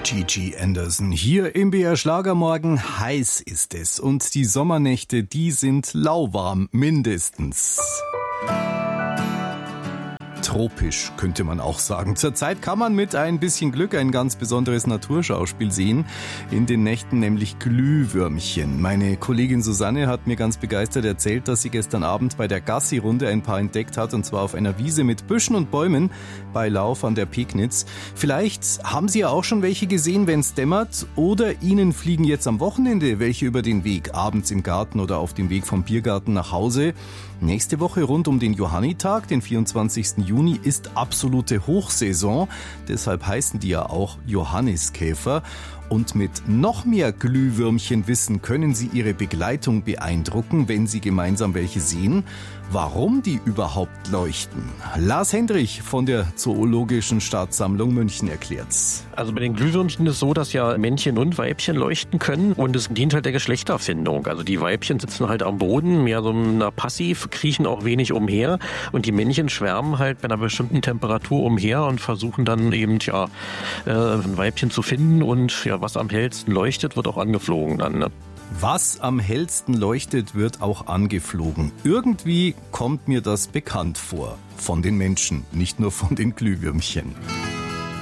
Gigi Anderson hier im BR Schlagermorgen. Heiß ist es und die Sommernächte, die sind lauwarm mindestens. Tropisch, könnte man auch sagen. Zurzeit kann man mit ein bisschen Glück ein ganz besonderes Naturschauspiel sehen. In den Nächten nämlich Glühwürmchen. Meine Kollegin Susanne hat mir ganz begeistert erzählt, dass sie gestern Abend bei der Gassi-Runde ein paar entdeckt hat. Und zwar auf einer Wiese mit Büschen und Bäumen bei Lauf an der Pegnitz. Vielleicht haben Sie ja auch schon welche gesehen, wenn es dämmert. Oder Ihnen fliegen jetzt am Wochenende welche über den Weg. Abends im Garten oder auf dem Weg vom Biergarten nach Hause. Nächste Woche rund um den Johannitag, den 24. Juni, ist absolute Hochsaison. Deshalb heißen die ja auch Johanniskäfer. Und mit noch mehr Glühwürmchenwissen können Sie Ihre Begleitung beeindrucken, wenn Sie gemeinsam welche sehen. Warum die überhaupt leuchten? Lars Hendrich von der Zoologischen Staatssammlung München erklärt's. Also bei den Glühwürmchen ist es so, dass ja Männchen und Weibchen leuchten können und es dient halt der Geschlechterfindung. Also die Weibchen sitzen halt am Boden, mehr so passiv, kriechen auch wenig umher und die Männchen schwärmen halt bei einer bestimmten Temperatur umher und versuchen dann eben ein Weibchen zu finden und ja, was am hellsten leuchtet, wird auch angeflogen dann, ne? Was am hellsten leuchtet, wird auch angeflogen. Irgendwie kommt mir das bekannt vor. Von den Menschen, nicht nur von den Glühwürmchen.